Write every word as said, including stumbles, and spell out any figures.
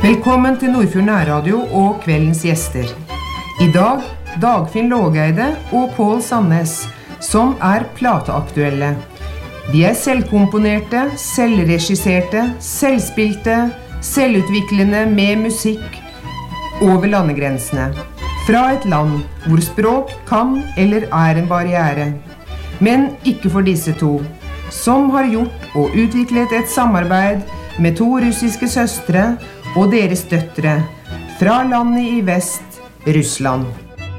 Velkommen til Nordfjord Nærradio og kveldens gjester. I dag Dagfinn Lågeide og Pål Sandnes, som er plateaktuelle. De er selvkomponerte, selvregisserte, selvspilte, selvutviklende med musikk over landegrensene. Fra et land hvor språk kan eller er en barriere. Men ikke for disse to, som har gjort og utviklet et samarbeid med to russiske søstre og deres døtre fra landet i vest, Russland.